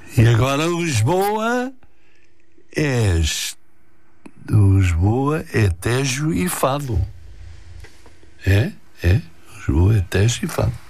E agora Lisboa é Tejo e Fado. É, Lisboa é Tejo e Fado.